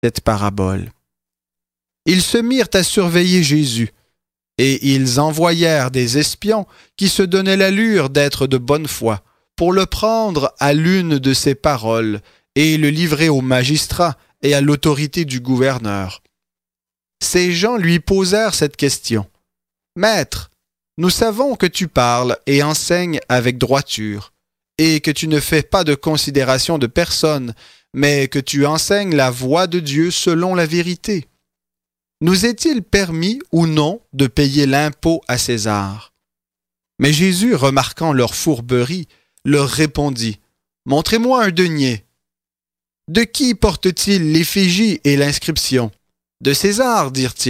cette parabole. Ils se mirent à surveiller Jésus, et ils envoyèrent des espions qui se donnaient l'allure d'être de bonne foi, pour le prendre à l'une de ses paroles et le livrer aux magistrats et à l'autorité du gouverneur. Ces gens lui posèrent cette question. « Maître, nous savons que tu parles et enseignes avec droiture, et que tu ne fais pas de considération de personne, mais que tu enseignes la voie de Dieu selon la vérité. Nous est-il permis ou non de payer l'impôt à César ?» Mais Jésus, remarquant leur fourberie, leur répondit, « Montrez-moi un denier. » « De qui porte-t-il l'effigie et l'inscription ? » ?»« De César, dirent-ils. »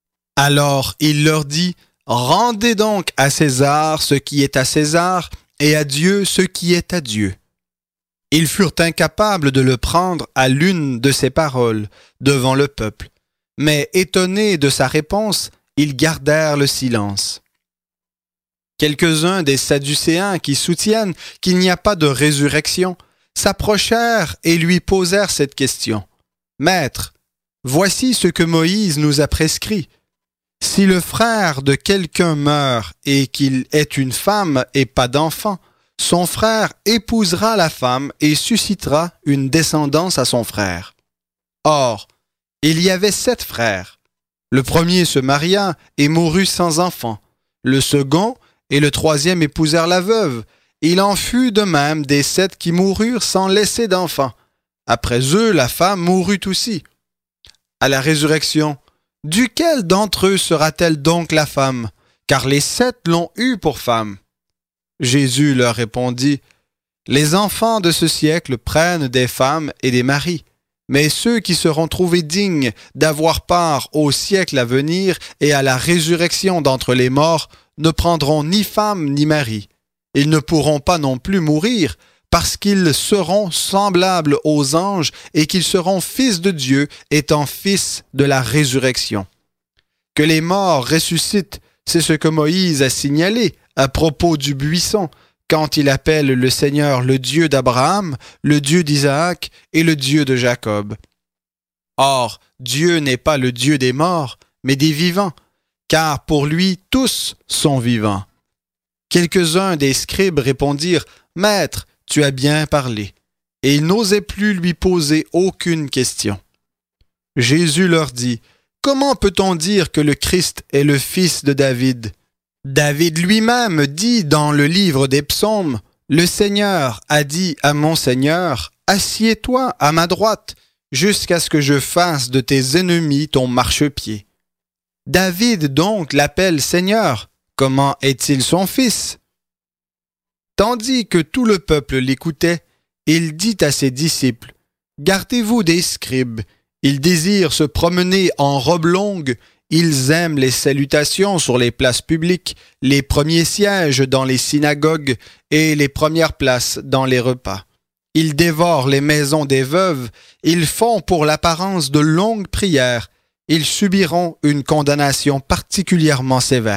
Alors il leur dit, « Rendez donc à César ce qui est à César, et à Dieu ce qui est à Dieu. » Ils furent incapables de le prendre à l'une de ses paroles devant le peuple, mais étonnés de sa réponse, ils gardèrent le silence. Quelques-uns des Sadducéens qui soutiennent qu'il n'y a pas de résurrection s'approchèrent et lui posèrent cette question. « Maître, voici ce que Moïse nous a prescrit. Si le frère de quelqu'un meurt et qu'il ait une femme et pas d'enfant, son frère épousera la femme et suscitera une descendance à son frère. Or, il y avait 7 frères. Le premier se maria et mourut sans enfant. Le second et le troisième épousèrent la veuve. Il en fut de même des 7 qui moururent sans laisser d'enfants. Après eux, la femme mourut aussi. À la résurrection, duquel d'entre eux sera-t-elle donc la femme? Car les 7 l'ont eue pour femme. » Jésus leur répondit, « Les enfants de ce siècle prennent des femmes et des maris, mais ceux qui seront trouvés dignes d'avoir part au siècle à venir et à la résurrection d'entre les morts ne prendront ni femme ni mari. Ils ne pourront pas non plus mourir, parce qu'ils seront semblables aux anges et qu'ils seront fils de Dieu, étant fils de la résurrection. Que les morts ressuscitent, c'est ce que Moïse a signalé à propos du buisson, quand il appelle le Seigneur le Dieu d'Abraham, le Dieu d'Isaac et le Dieu de Jacob. Or, Dieu n'est pas le Dieu des morts, mais des vivants, car pour lui tous sont vivants. » Quelques-uns des scribes répondirent, « Maître, tu as bien parlé. » Et ils n'osaient plus lui poser aucune question. Jésus leur dit, « Comment peut-on dire que le Christ est le fils de David ? David lui-même dit dans le livre des psaumes, « Le Seigneur a dit à mon Seigneur, « Assieds-toi à ma droite, jusqu'à ce que je fasse de tes ennemis ton marchepied. » David donc l'appelle Seigneur. Comment est-il son fils? Tandis que tout le peuple l'écoutait, il dit à ses disciples, « Gardez-vous des scribes, ils désirent se promener en robe longue, ils aiment les salutations sur les places publiques, les premiers sièges dans les synagogues et les premières places dans les repas. Ils dévorent les maisons des veuves, ils font pour l'apparence de longues prières, ils subiront une condamnation particulièrement sévère. »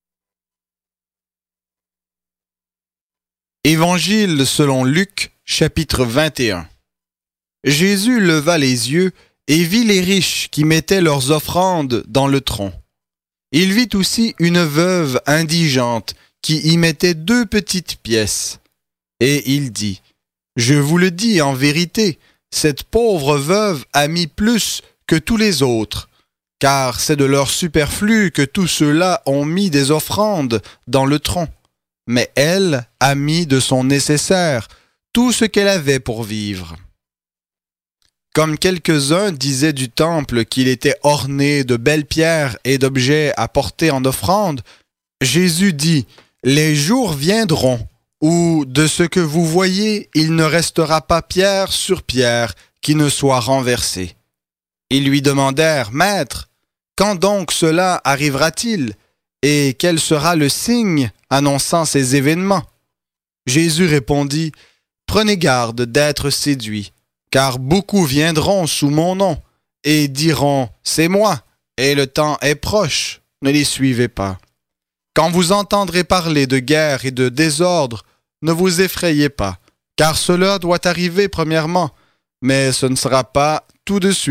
Évangile selon Luc, chapitre 21. Jésus leva les yeux et vit les riches qui mettaient leurs offrandes dans le tronc. Il vit aussi une veuve indigente qui y mettait 2 petites pièces. Et il dit, « Je vous le dis en vérité, cette pauvre veuve a mis plus que tous les autres, car c'est de leur superflu que tous ceux-là ont mis des offrandes dans le tronc. Mais elle a mis de son nécessaire, tout ce qu'elle avait pour vivre. » Comme quelques-uns disaient du temple qu'il était orné de belles pierres et d'objets à porter en offrande, Jésus dit, « Les jours viendront où, de ce que vous voyez, il ne restera pas pierre sur pierre qui ne soit renversée. » Ils lui demandèrent, « Maître, quand donc cela arrivera-t-il? Et quel sera le signe annonçant ces événements? » Jésus répondit, « Prenez garde d'être séduits, car beaucoup viendront sous mon nom et diront, « C'est moi, et le temps est proche, ne les suivez pas. » Quand vous entendrez parler de guerre et de désordre, ne vous effrayez pas, car cela doit arriver premièrement, mais ce ne sera pas tout de suite.